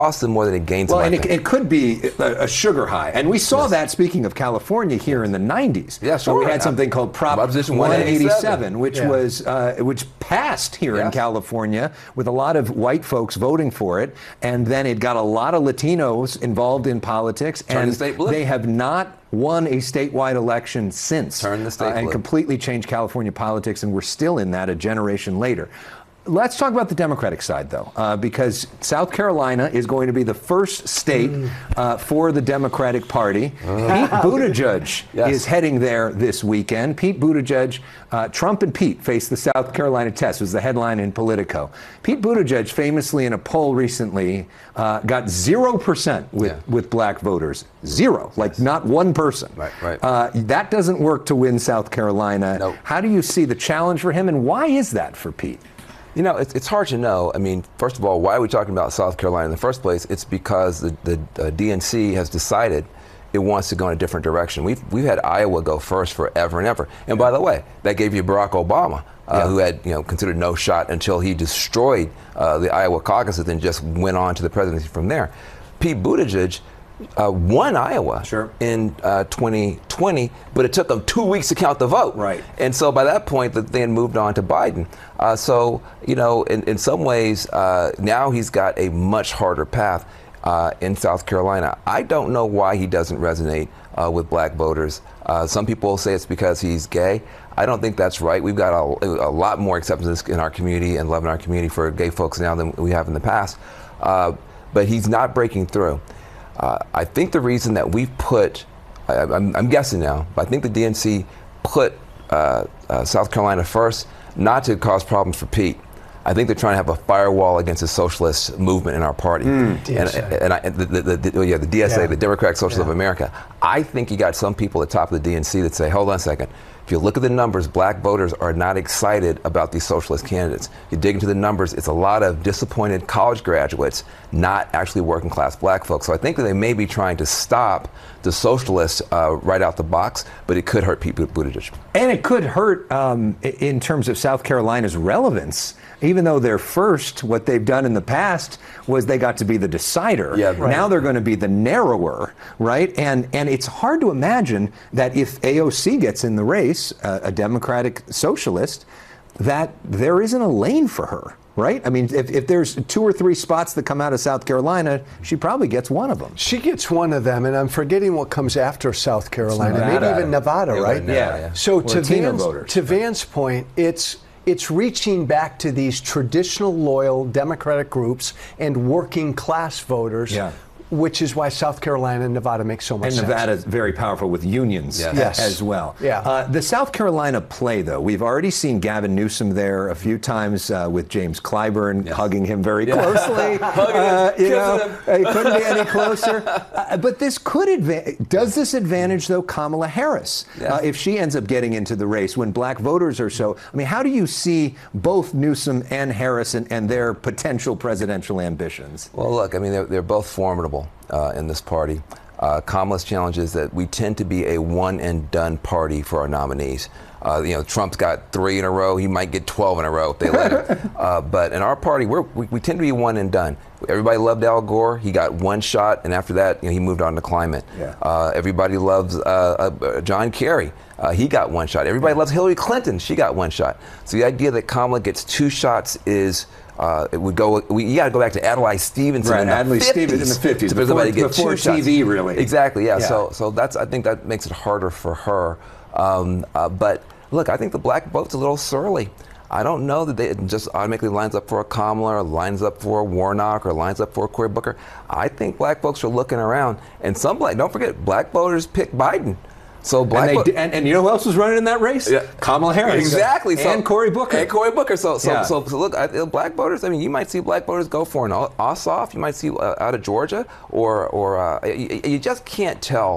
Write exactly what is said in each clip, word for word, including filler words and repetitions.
costs them more than it gains well, them. And it, it could be a, a sugar high. And we saw yes. that, speaking of California, here in the nineties. Yeah, sure. We had something called Prop one eighty-seven, which yeah. was uh, which passed here yes. in California with a lot of white folks voting for it. And then it got a lot of Latinos involved in politics. Turn and the state blue. They have not won a statewide election since. Turn the state uh, and blue. completely changed California politics. And we're still in that a generation later. Let's talk about the Democratic side, though, uh, because South Carolina is going to be the first state uh, for the Democratic Party. Uh, Pete Buttigieg yes. is heading there this weekend. Pete Buttigieg, uh, Trump and Pete face the South Carolina test, was the headline in Politico. Pete Buttigieg famously in a poll recently uh, got zero percent with, yeah. with black voters. Zero, like yes. not one person. Right, right. Uh, that doesn't work to win South Carolina. Nope. How do you see the challenge for him, and why is that for Pete? You know, it's, it's hard to know. I mean, first of all, why are we talking about South Carolina in the first place? It's because the, the uh, D N C has decided it wants to go in a different direction. We've, we've had Iowa go first forever and ever. And by the way, that gave you Barack Obama, uh, yeah. who had, you know, considered no shot until he destroyed uh, the Iowa caucuses and just went on to the presidency from there. Pete Buttigieg Uh, won Iowa sure. in uh, twenty twenty, but it took them two weeks to count the vote. Right. And so by that point, the thing moved on to Biden. Uh, so, you know, in, in some ways, uh, now he's got a much harder path uh, in South Carolina. I don't know why he doesn't resonate uh, with black voters. Uh, some people say it's because he's gay. I don't think that's right. We've got a, a lot more acceptance in our community and love in our community for gay folks now than we have in the past. Uh, but he's not breaking through. Uh, I think the reason that we've put, I, I'm, I'm guessing now, but I think the D N C put uh, uh, South Carolina first, not to cause problems for Pete. I think they're trying to have a firewall against the socialist movement in our party. Mm, and and, I, and the, the, the, the, yeah, the D S A, yeah. the Democratic Socialists yeah. of America. I think you got some people at the top of the D N C that say, hold on a second. If you look at the numbers, black voters are not excited about these socialist candidates. You dig into the numbers, it's a lot of disappointed college graduates, not actually working class black folks. So I think that they may be trying to stop the socialists uh, right out the box, but it could hurt Pete Buttigieg. And it could hurt um, in terms of South Carolina's relevance. Even though they're first, what they've done in the past was they got to be the decider. Yeah, right. Now they're going to be the narrower, right? And and it's hard to imagine that if A O C gets in the race, uh, a Democratic socialist, that there isn't a lane for her, right? I mean, if, if there's two or three spots that come out of South Carolina, she probably gets one of them. She gets one of them, and I'm forgetting what comes after South Carolina, Nevada. maybe even Nevada, yeah, right? Nevada, yeah. yeah. So or to Van's, voters. to Van's point, it's It's reaching back to these traditional, loyal Democratic groups and working class voters, yeah. which is why South Carolina and Nevada make so much and sense. And Nevada is very powerful with unions yes. Yes. as well. Yeah. Uh, the South Carolina play, though, we've already seen Gavin Newsom there a few times uh, with James Clyburn yes. hugging him very yeah. closely. Hugging uh, him, you know, him. It couldn't be any closer. Uh, but this could advantage. Does this advantage, though, Kamala Harris yeah. uh, if she ends up getting into the race when black voters are so? I mean, how do you see both Newsom and Harris and, and their potential presidential ambitions? Well, look, I mean, they're, they're both formidable uh, in this party. Uh, Kamala's challenge is that we tend to be a one-and-done party for our nominees. Uh, you know, Trump's got three in a row. He might get twelve in a row if they let him. uh, but in our party, we're, we, we tend to be one and done. Everybody loved Al Gore. He got one shot, and after that, you know, he moved on to climate. Yeah. Uh, everybody loves uh, uh, John Kerry. Uh, he got one shot. Everybody loves Hillary Clinton. She got one shot. So the idea that Kamala gets two shots is uh, it would go. We, you got to go back to Adlai Stevenson right, in the Adlai fifties. Stevenson in the fifties, To before, get before two T V, shots. really. Exactly. Yeah. yeah. So so that's I think that makes it harder for her. Um, uh, but look, I think the black vote's a little surly. I don't know that they, it just automatically lines up for a Kamala or lines up for a Warnock or lines up for a Cory Booker. I think black folks are looking around, and some black, don't forget, black voters picked Biden. So black and, they, vo- and, and you know who else was running in that race? Yeah. Kamala Harris. Exactly. So, and Cory Booker. And Cory Booker. So, so, Yeah. so, so look, I, black voters, I mean, you might see black voters go for an Ossoff. You might see uh, out of Georgia, or, or uh, you, you just can't tell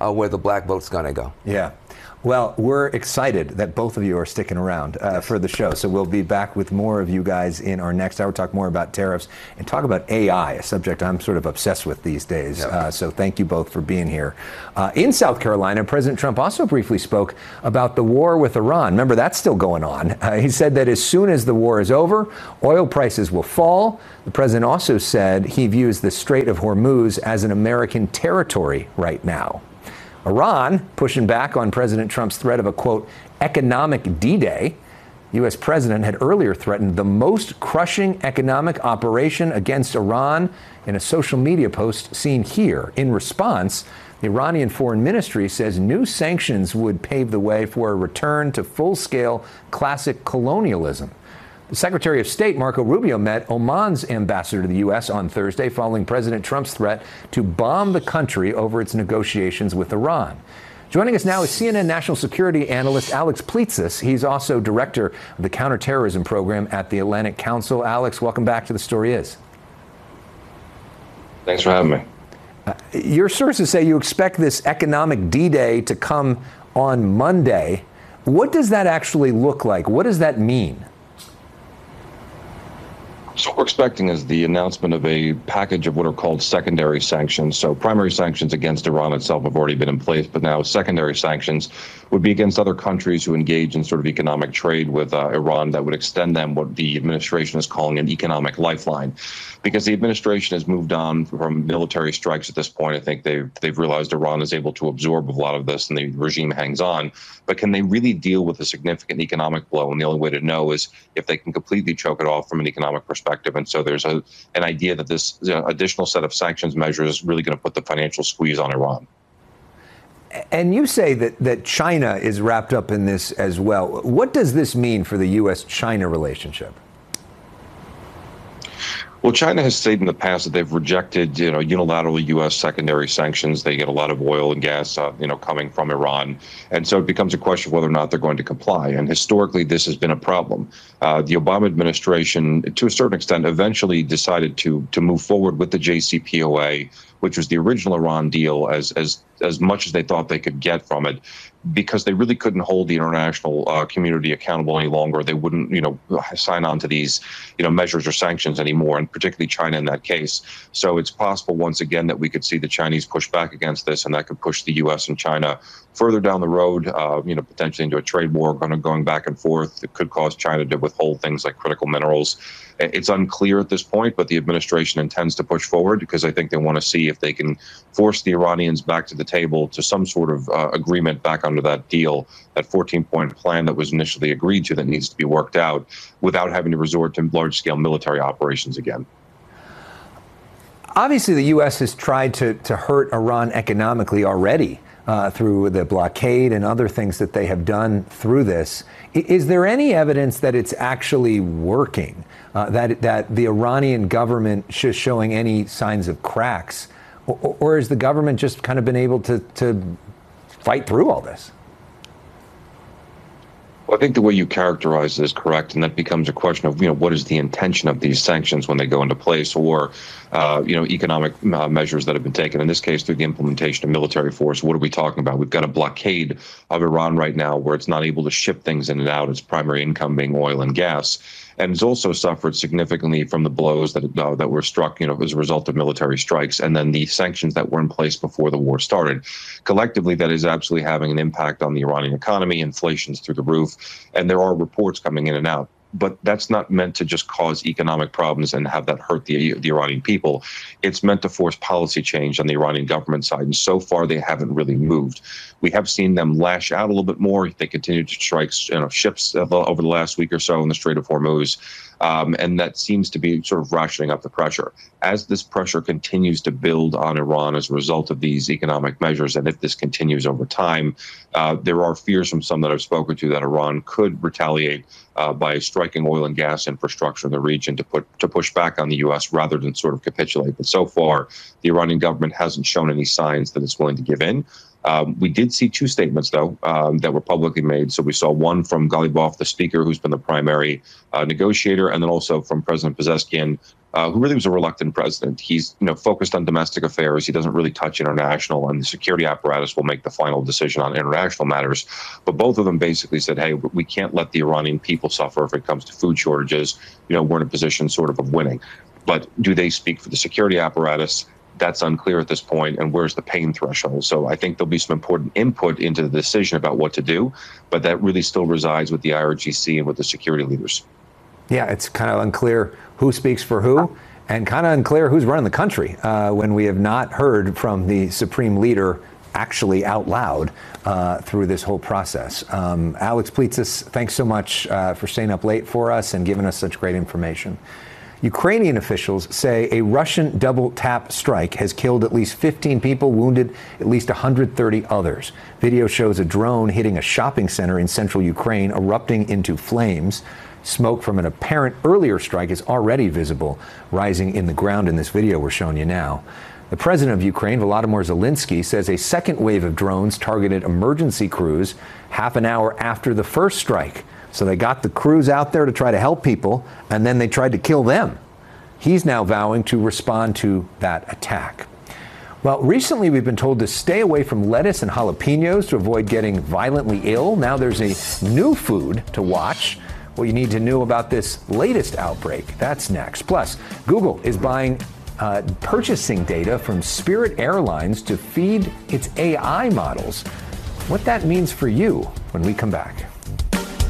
uh, where the black vote's going to go. Yeah. Well, we're excited that both of you are sticking around uh, for the show. So we'll be back with more of you guys in our next hour, talk more about tariffs and talk about A I, a subject I'm sort of obsessed with these days. Yep. Uh, so thank you both for being here. Uh, in South Carolina, President Trump also briefly spoke about the war with Iran. Remember, that's still going on. Uh, he said that as soon as the war is over, oil prices will fall. The president also said he views the Strait of Hormuz as an American territory right now. Iran pushing back on President Trump's threat of a, quote, economic D-Day. The U S president had earlier threatened the most crushing economic operation against Iran in a social media post seen here. In response, the Iranian Foreign Ministry says new sanctions would pave the way for a return to full-scale classic colonialism. The Secretary of State, Marco Rubio, met Oman's ambassador to the U S on Thursday following President Trump's threat to bomb the country over its negotiations with Iran. Joining us now is C N N national security analyst Alex Pleitsis. He's also director of the counterterrorism program at the Atlantic Council. Alex, welcome back to The Story Is. Thanks for having me. Uh, your sources say you expect this economic D-Day to come on Monday. What does that actually look like? What does that mean? So what we're expecting is the announcement of a package of what are called secondary sanctions. So primary sanctions against Iran itself have already been in place, but now secondary sanctions would be against other countries who engage in sort of economic trade with uh, Iran that would extend them what the administration is calling an economic lifeline. Because the administration has moved on from military strikes at this point. I think they've, they've realized Iran is able to absorb a lot of this and the regime hangs on. But can they really deal with a significant economic blow? And the only way to know is if they can completely choke it off from an economic perspective. And so there's a, an idea that this you know, additional set of sanctions measures is really going to put the financial squeeze on Iran. And you say that, that China is wrapped up in this as well. What does this mean for the U S China relationship? Well, China has stated in the past that they've rejected, you know, unilateral U S secondary sanctions. They get a lot of oil and gas, uh, you know, coming from Iran. And so it becomes a question of whether or not they're going to comply. And historically, this has been a problem. Uh, the Obama administration, to a certain extent, eventually decided to to move forward with the J C P O A, which was the original Iran deal, as as as much as they thought they could get from it, because they really couldn't hold the international uh, community accountable any longer. They wouldn't, you know, sign on to these, you know, measures or sanctions anymore, and particularly China in that case. So it's possible once again that we could see the Chinese push back against this, and that could push the U S and China further down the road, uh, you know, potentially into a trade war, going going back and forth. It could cause China to withhold things like critical minerals. It's unclear at this point, but the administration intends to push forward because I think they want to see if they can force the Iranians back to the table to some sort of uh, agreement back under that deal, that fourteen-point plan that was initially agreed to that needs to be worked out without having to resort to large-scale military operations again. Obviously, the U S has tried to, to hurt Iran economically already uh, through the blockade and other things that they have done through this. Is there any evidence that it's actually working, uh, that, that the Iranian government is showing any signs of cracks? Or, or has the government just kind of been able to, to fight through all this? Well, I think the way you characterize it is correct, and that becomes a question of, you know, what is the intention of these sanctions when they go into place, or, uh, you know, economic uh, measures that have been taken. In this case, through the implementation of military force. What are we talking about? We've got a blockade of Iran right now where it's not able to ship things in and out, its primary income being oil and gas. And it's also suffered significantly from the blows that uh, that were struck, you know, as a result of military strikes, and then the sanctions that were in place before the war started. Collectively, that is absolutely having an impact on the Iranian economy. Inflation's through the roof, and there are reports coming in and out. But that's not meant to just cause economic problems and have that hurt the, the Iranian people. It's meant to force policy change on the Iranian government side. And so far, they haven't really moved. We have seen them lash out a little bit more. They continue to strike you know, ships over the last week or so in the Strait of Hormuz. Um, and that seems to be sort of ratcheting up the pressure. As this pressure continues to build on Iran as a result of these economic measures, and if this continues over time, uh, there are fears from some that I've spoken to that Iran could retaliate uh, by striking oil and gas infrastructure in the region to put to push back on the U S rather than sort of capitulate. But so far, the Iranian government hasn't shown any signs that it's willing to give in. Um, we did see two statements, though, um, that were publicly made. So we saw one from Galibov, the speaker, who's been the primary uh, negotiator, and then also from President Pezeshkian, uh, who really was a reluctant president. He's, you know, focused on domestic affairs. He doesn't really touch international, and the security apparatus will make the final decision on international matters. But both of them basically said, hey, we can't let the Iranian people suffer if it comes to food shortages. You know, we're in a position sort of of winning. But do they speak for the security apparatus? That's unclear at this point, and where's the pain threshold? So I think there'll be some important input into the decision about what to do, but that really still resides with the I R G C and with the security leaders. Yeah, it's kind of unclear who speaks for who, and kind of unclear who's running the country uh, when we have not heard from the supreme leader actually out loud uh, through this whole process. Um, Alex Plitzis, thanks so much uh, for staying up late for us and giving us such great information. Ukrainian officials say a Russian double-tap strike has killed at least fifteen people, wounded at least one hundred thirty others. Video shows a drone hitting a shopping center in central Ukraine, erupting into flames. Smoke from an apparent earlier strike is already visible, rising in the ground in this video we're showing you now. The president of Ukraine, Volodymyr Zelensky, says a second wave of drones targeted emergency crews half an hour after the first strike. So they got the crews out there to try to help people, and then they tried to kill them. He's now vowing to respond to that attack. Well, recently we've been told to stay away from lettuce and jalapenos to avoid getting violently ill. Now there's a new food to watch. What you need to know about this latest outbreak, that's next. Plus, Google is buying uh, purchasing data from Spirit Airlines to feed its A I models. What that means for you when we come back.